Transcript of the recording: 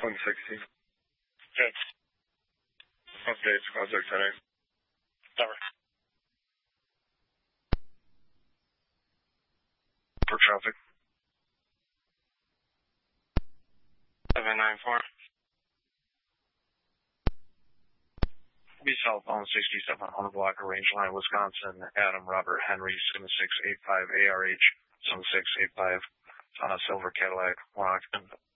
160. Good. Updates, contact center. Over. For traffic. 794. Be southbound 67 on the block of Rangeline, Wisconsin. Adam Robert Henry 7685 ARH 7685 on a silver Cadillac, 1 occupant.